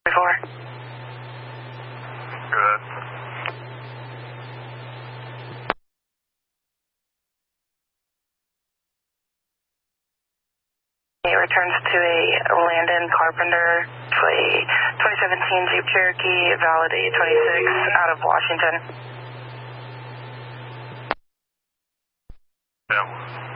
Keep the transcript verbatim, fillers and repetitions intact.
Before. Good. It returns to a Landon Carpenter, a twenty seventeen Jeep Cherokee, valid eight twenty-six, out of Washington. Yeah.